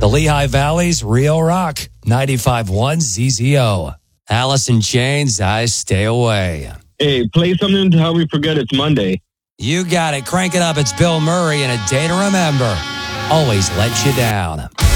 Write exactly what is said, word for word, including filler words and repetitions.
The Lehigh Valley's Real Rock, ninety-five point one Z Z O. Alice in Chains, I Stay Away. Hey, play something to help me forget it's Monday. You got it. Crank it up. It's Bill Murray and A Day to Remember. Always Let You Down.